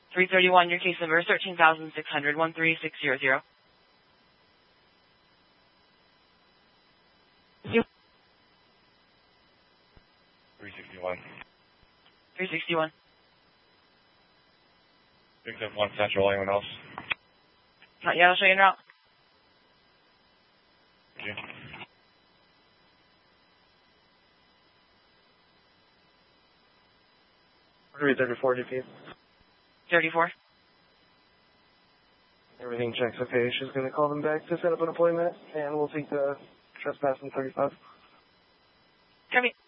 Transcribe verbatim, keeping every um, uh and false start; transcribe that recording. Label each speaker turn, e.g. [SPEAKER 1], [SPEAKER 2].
[SPEAKER 1] three thirty-one, your case number is thirteen thousand six hundred, one three six zero zero.
[SPEAKER 2] three sixty-one.
[SPEAKER 1] three sixty-one.
[SPEAKER 2] Picked up one Central, anyone else?
[SPEAKER 1] Not yet, I'll show you en route.
[SPEAKER 2] Thank you.
[SPEAKER 3] three thirty-four, D P.
[SPEAKER 1] thirty-four.
[SPEAKER 3] Everything checks okay. She's going to call them back to set up an appointment, and we'll take the trespass in thirty-five.
[SPEAKER 1] Copy.